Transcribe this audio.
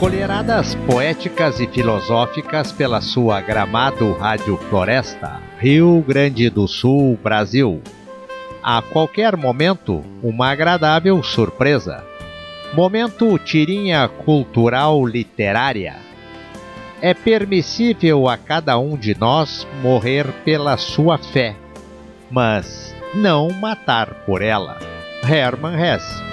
Colheradas poéticas e filosóficas pela sua Gramado Rádio Floresta, Rio Grande do Sul, Brasil. A qualquer momento, uma agradável surpresa. Momento tirinha cultural literária. É permissível a cada um de nós morrer pela sua fé, mas não matar por ela. Hermann Hesse.